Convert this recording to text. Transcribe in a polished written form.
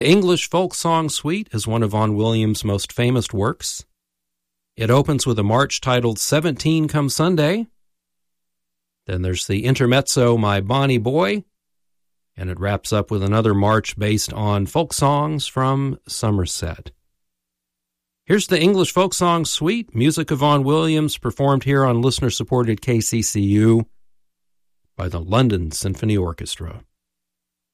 English Folk Song Suite is one of Vaughan Williams' most famous works. It opens with a march titled 17 Come Sunday. Then there's the intermezzo, My Bonnie Boy, and it wraps up with another march based on folk songs from Somerset. Here's the English Folk Song Suite, music of Vaughan Williams, performed here on listener-supported KCCU by the London Symphony Orchestra.